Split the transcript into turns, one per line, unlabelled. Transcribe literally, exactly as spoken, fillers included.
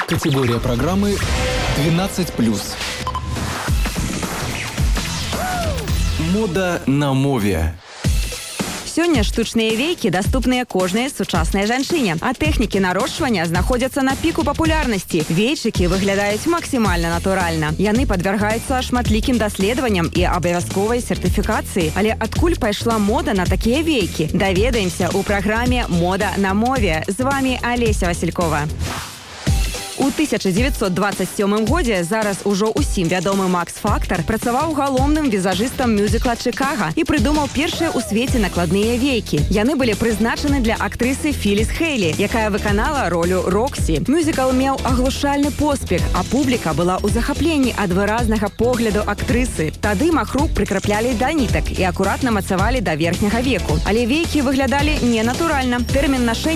Категория программы двенадцать плюс. Мода на мове.
Сёння штучныя вейкі даступныя кожнай сучаснай жанчыне, а тэхнікі нарошчвання знаходзяцца на піку папулярнасці. Вейчыкі выглядаюць максімальна натуральна. Яны падвяргаюцца шматлікім даследаванням і абавязковай сертыфікацыі. Але адкуль пайшла мода на такія вейкі? Даведаемся ў праграме «Мода на мове». З вами Алеся Василькова. У тысяча дзевяцьсот дваццаць сёмым годзе зараз ужо ўсім вядомы Макс Фактар працаваў галоўным візажыстам мюзікла «Чикаго» і прыдумаў першыя ў свеце накладныя вейкі. Яны былі прызначаны для актрысы Філіс Хейлі, якая выканала ролю Роксі. Мюзікл меў аглушальны поспех, а публіка была ў захапленні ад выразнага погляду актрысы. Тады махру прыкраплялі да нітак і акуратна мацавалі да верхняга веку. Але вейкі выглядалі ненатуральна. Тэрмін нашэння